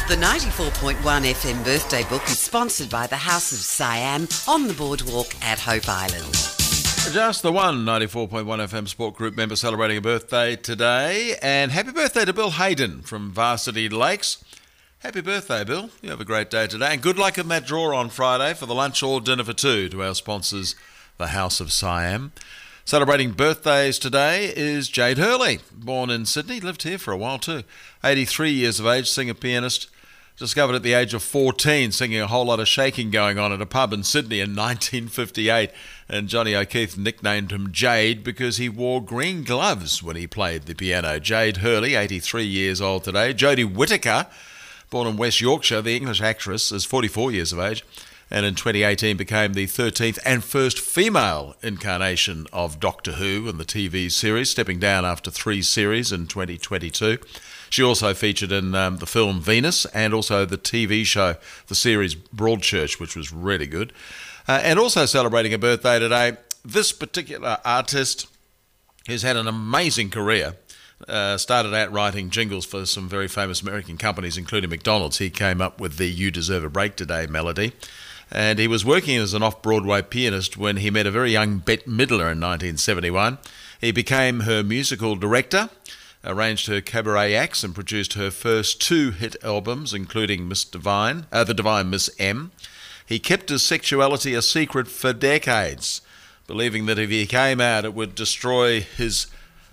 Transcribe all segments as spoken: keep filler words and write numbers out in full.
The ninety-four point one F M birthday book is sponsored by the House of Siam on the boardwalk at Hope Island. Just the one ninety-four point one F M Sport Group member celebrating a birthday today. And happy birthday to Bill Hayden from Varsity Lakes. Happy birthday, Bill. You have a great day today. And good luck in that draw on Friday for the lunch or dinner for two to our sponsors, the House of Siam. Celebrating birthdays today is Jade Hurley, born in Sydney, lived here for a while too. eighty-three years of age, singer-pianist. Discovered at the age of fourteen, singing a whole lot of shaking going on at a pub in Sydney in nineteen fifty-eight. And Johnny O'Keefe nicknamed him Jade because he wore green gloves when he played the piano. Jade Hurley, eighty-three years old today. Jodie Whittaker, born in West Yorkshire, the English actress, is forty-four years of age. And in twenty eighteen became the thirteenth and first female incarnation of Doctor Who in the T V series, stepping down after three series in twenty twenty-two. She also featured in um, the film Venus and also the T V show, the series Broadchurch, which was really good. Uh, and also celebrating a birthday today, this particular artist who's had an amazing career. Uh, started out writing jingles for some very famous American companies, including McDonald's. He came up with the You Deserve a Break Today melody. And he was working as an off-Broadway pianist when he met a very young Bette Midler in nineteen seventy-one. He became her musical director, arranged her cabaret acts, and produced her first two hit albums, including Miss Divine, uh, The Divine Miss M. He kept his sexuality a secret for decades, believing that if he came out it would destroy his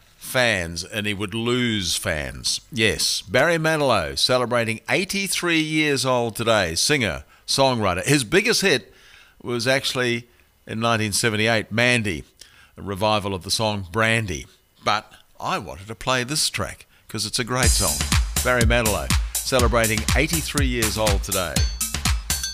fans and he would lose fans. Yes, Barry Manilow, celebrating eighty-three years old today, singer, songwriter. His biggest hit was actually in nineteen seventy-eight, Mandy, a revival of the song Brandy. But I wanted to play this track because it's a great song. Barry Manilow, celebrating eighty-three years old today.